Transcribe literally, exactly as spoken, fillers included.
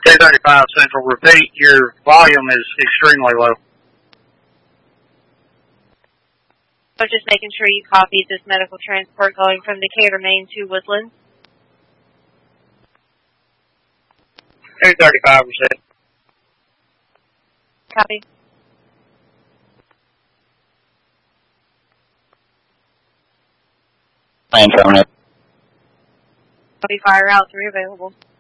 two thirty-five Central. Repeat, your volume is extremely low. I was just making sure you copied this medical transport going from Decatur, Maine to Woodland. two thirty-five percent. Copy. Affirmative. Copy, fire out, three available.